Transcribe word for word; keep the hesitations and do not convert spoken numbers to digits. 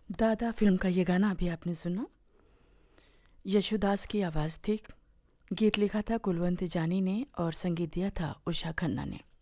दादा फिल्म का ये गाना अभी आपने सुना। यशोदास की आवाज़ थी। गीत लिखा था कुलवंत जानी ने और संगीत दिया था उषा खन्ना ने।